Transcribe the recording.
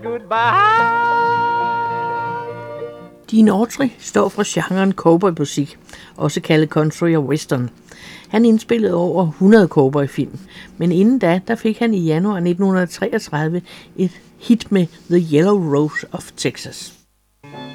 Goodbye. Gene Autry står for genren cowboymusik, også kaldet country og western. Han indspillede over 100 cowboyfilm, men inden da fik han i januar 1933 et hit med The Yellow Rose of Texas.